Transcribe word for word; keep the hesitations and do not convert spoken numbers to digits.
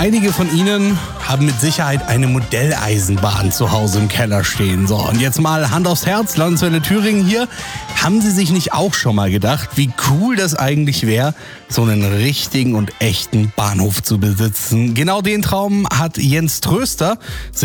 einige von Ihnen haben mit Sicherheit eine Modelleisenbahn zu Hause im Keller stehen. So, und jetzt mal Hand aufs Herz, Landeswelle Thüringen hier. Haben Sie sich nicht auch schon mal gedacht, wie cool das eigentlich wäre, so einen richtigen und echten Bahnhof zu besitzen? Genau den Traum hat Jens Tröster